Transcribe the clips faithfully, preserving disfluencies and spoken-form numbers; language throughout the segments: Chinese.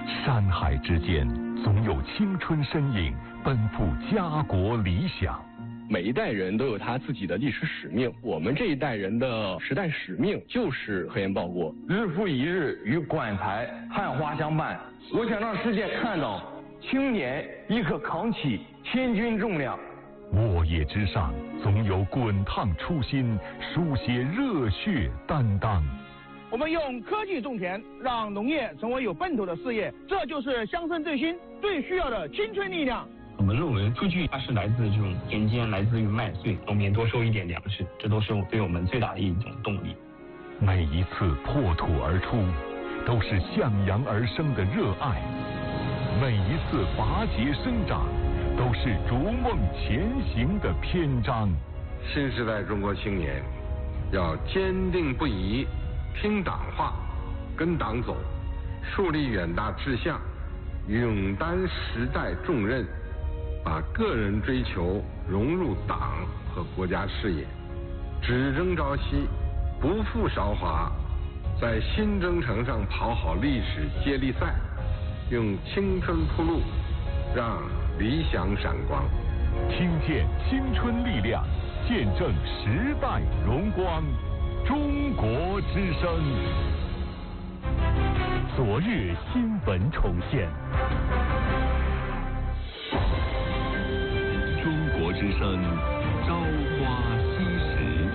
山海之间，总有青春身影奔赴家国理想。 每一代人都有他自己的历史使命，我们这一代人的时代使命就是科研报国。 日复一日与馆台汉花相伴，我想让世界看到青年亦可扛起千钧重量。 沃野之上，总有滚烫初心，书写热血担当。 我们用科技种田，让农业成为有奔头的事业，这就是乡村振兴最需要的青春力量。 我们认为数据它是来自这种田间，来自于麦穗，农民多收一点粮食，这都是对我们最大的一种动力。 每一次破土而出，都是向阳而生的热爱；每一次拔节生长，都是逐梦前行的篇章。 新时代中国青年要坚定不移听党话，跟党走，树立远大志向，勇担时代重任，把个人追求融入党和国家事业，只争朝夕，不负韶华，在新征程上跑好历史接力赛，用青春铺路，让理想闪光。 听见青春力量，见证时代荣光。中国之声，昨日新闻重现。中国之声，朝花夕拾。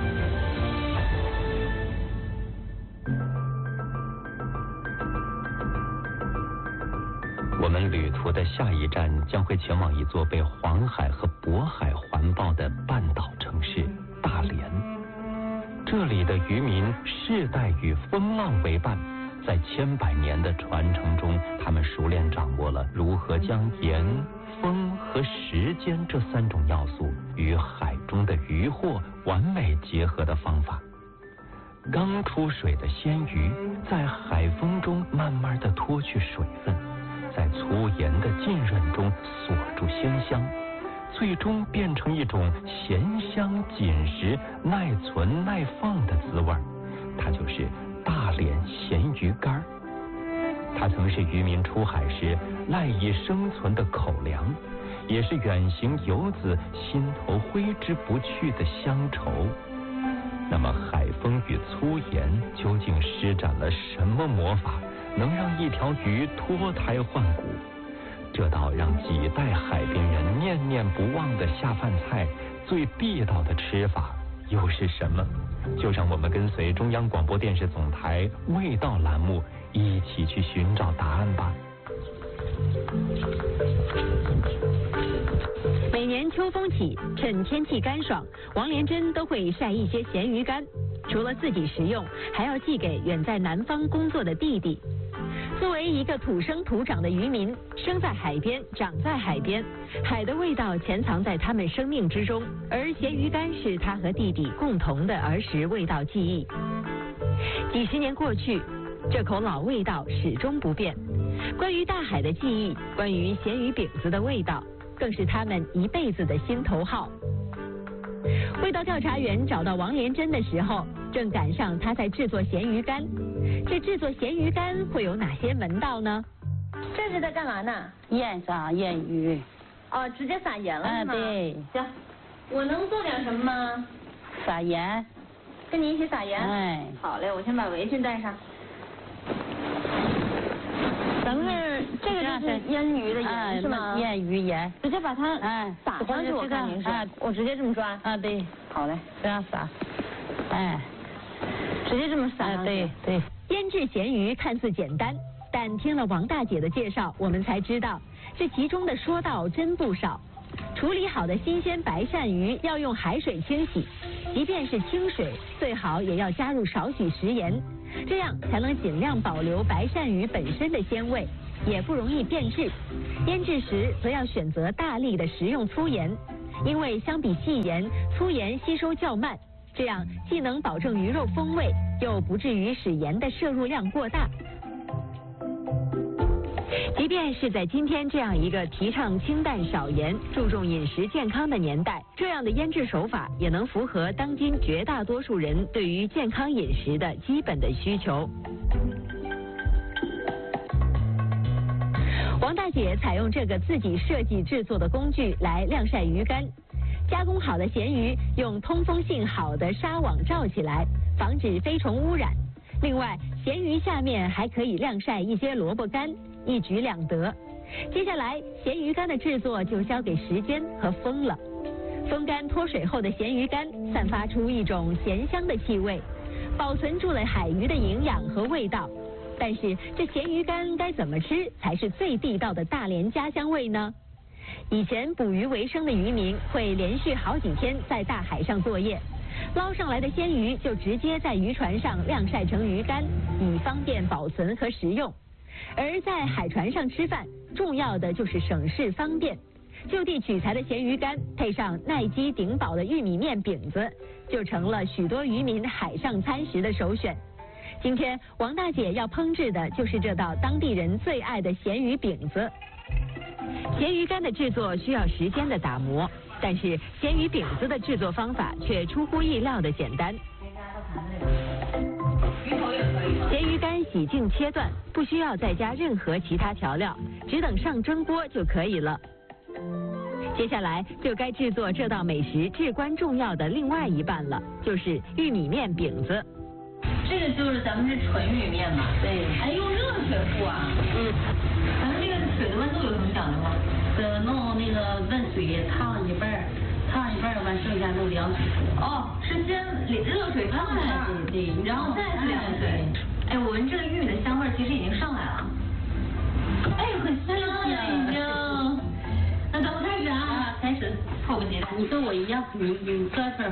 我们旅途的下一站将会前往一座被黄海和渤海环抱的半岛城市——大连。这里的渔民世代与风浪为伴，在千百年的传承中，他们熟练掌握了如何将盐、风和时间这三种要素与海中的渔获完美结合的方法。刚出水的鲜鱼在海风中慢慢地脱去水分，在粗盐的浸润中锁住鲜香，最终变成一种咸香紧实、耐存耐放的滋味，它就是大连咸鱼干。它曾是渔民出海时赖以生存的口粮，也是远行游子心头挥之不去的乡愁。那么海风与粗盐究竟施展了什么魔法，能让一条鱼脱胎换骨？这道让几代海滨人念念不忘的下饭菜，最地道的吃法又是什么？就让我们跟随中央广播电视总台味道栏目一起去寻找答案吧。 每年秋风起，趁天气干爽，王连珍都会晒一些咸鱼干，除了自己食用，还要寄给远在南方工作的弟弟。作为一个土生土长的渔民，生在海边，长在海边，海的味道潜藏在他们生命之中，而咸鱼干是他和弟弟共同的儿时味道记忆。几十年过去，这口老味道始终不变。关于大海的记忆，关于咸鱼饼子的味道，更是他们一辈子的心头好。味道调查员找到王连珍的时候，正赶上他在制作咸鱼干。这制作咸鱼干会有哪些门道呢？ 这是在干嘛呢？ 腌上腌鱼。 哦，直接撒盐了是吗？ 啊，对。 行，我能做点什么吗？ 撒盐。 跟你一起撒盐？ 哎。 好嘞，我先把围裙戴上。咱们是这个就是腌鱼的盐是吗？ 腌鱼盐。 直接把它哎撒上去，我看您是。我直接这么抓。 啊，对。 好嘞， 这样撒。哎。 直接这么撒上去。 对对。 腌制咸鱼看似简单，但听了王大姐的介绍，我们才知道这其中的说道真不少。处理好的新鲜白鳝鱼要用海水清洗，即便是清水，最好也要加入少许食盐，这样才能尽量保留白鳝鱼本身的鲜味，也不容易变质。腌制时则要选择大粒的食用粗盐，因为相比细盐，粗盐吸收较慢，这样既能保证鱼肉风味，又不至于使盐的摄入量过大。即便是在今天这样一个提倡清淡少盐、注重饮食健康的年代，这样的腌制手法也能符合当今绝大多数人对于健康饮食的基本的需求。 大姐采用这个自己设计制作的工具来晾晒鱼干，加工好的咸鱼用通风性好的纱网罩起来，防止飞虫污染。另外，咸鱼下面还可以晾晒一些萝卜干，一举两得。接下来，咸鱼干的制作就交给时间和风了。风干脱水后的咸鱼干散发出一种咸香的气味，保存住了海鱼的营养和味道。但是这咸鱼干该怎么吃才是最地道的大连家乡味呢？以前捕鱼为生的渔民会连续好几天在大海上作业，捞上来的鲜鱼就直接在渔船上晾晒成鱼干，以方便保存和食用。而在海船上吃饭，重要的就是省事方便。就地取材的咸鱼干配上耐饥顶饱的玉米面饼子，就成了许多渔民海上餐食的首选。今天王大姐要烹制的就是这道当地人最爱的咸鱼饼子。咸鱼干的制作需要时间的打磨，但是咸鱼饼子的制作方法却出乎意料的简单。咸鱼干洗净切断，不需要再加任何其他调料，只等上蒸锅就可以了。接下来就该制作这道美食至关重要的另外一半了，就是玉米面饼子。 这个就是咱们这纯玉米面嘛，对，还用热水和啊。嗯，咱们这个水的温度有什么讲究吗？呃，弄那个温水烫一半儿，烫一半儿完剩下弄凉水。哦，是先热水烫一半，对对，然后再是凉水。哎，我闻这个玉米的香味儿其实已经上来了。哎，很香呀已经。那咱们开始啊，啊开始，迫不及待。你跟我一样，你你搁这儿。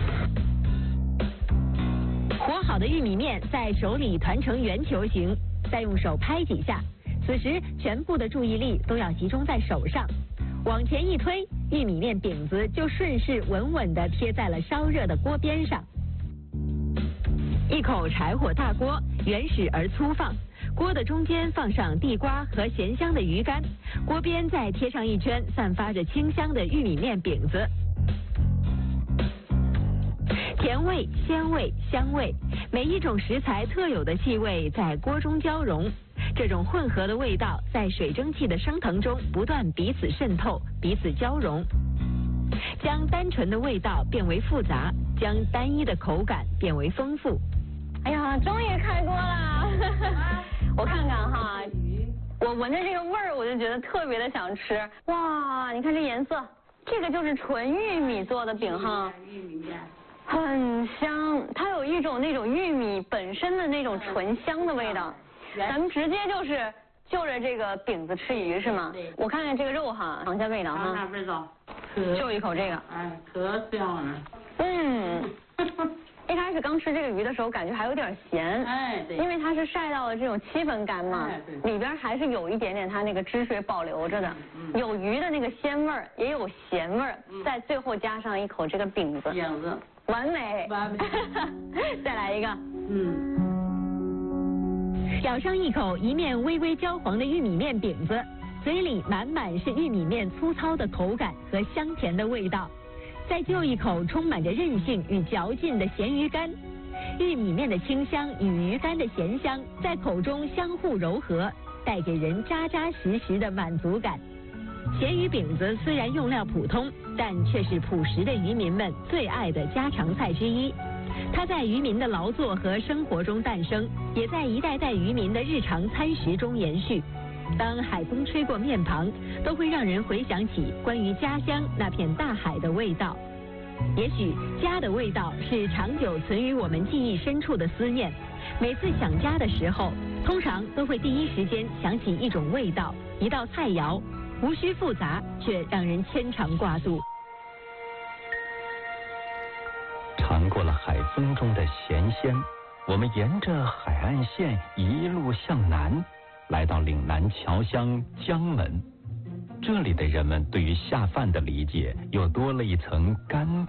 和好的玉米面在手里团成圆球形，再用手拍几下，此时全部的注意力都要集中在手上。往前一推，玉米面饼子就顺势稳稳地贴在了烧热的锅边上。一口柴火大锅，原始而粗放，锅的中间放上地瓜和咸香的鱼干，锅边再贴上一圈散发着清香的玉米面饼子。甜味、鲜味、香味，每一种食材特有的气味在锅中交融，这种混合的味道在水蒸气的升腾中不断彼此渗透、彼此交融，将单纯的味道变为复杂，将单一的口感变为丰富。 哎呀，终于开锅了！我看看哈，我闻着这个味儿，我就觉得特别的想吃。哇，你看这颜色，这个就是纯玉米做的饼哈。玉米面。很香，它有一种那种玉米本身的那种醇香的味道。咱们直接就是就着这个饼子吃鱼是吗？对。我看看这个肉哈，尝一下味道哈。尝味道。就一口这个。哎，可香了。嗯。一开始刚吃这个鱼的时候，感觉还有点咸。哎，对。因为它是晒到了这种七分干嘛，哎、对，里边还是有一点点它那个汁水保留着的，嗯、有鱼的那个鲜味儿，也有咸味儿，嗯、再最后加上一口这个饼子。饼子。完美，完美，再来一个，嗯， 咬上一口一面微微焦黄的玉米面饼子，嘴里满满是玉米面粗糙的口感和香甜的味道，再就一口充满着韧性与嚼劲的咸鱼干，玉米面的清香与鱼干的咸香在口中相互柔合，带给人扎扎实实的满足感。咸鱼饼子虽然用料普通，但却是朴实的渔民们最爱的家常菜之一。它在渔民的劳作和生活中诞生，也在一代代渔民的日常餐食中延续。当海风吹过面庞，都会让人回想起关于家乡那片大海的味道。也许家的味道是长久存于我们记忆深处的思念。每次想家的时候，通常都会第一时间想起一种味道，一道菜肴。无需复杂，却让人牵肠挂肚。 尝过了海风中的咸鲜，我们沿着海岸线一路向南，来到岭南侨乡江门。这里的人们对于下饭的理解又多了一层甘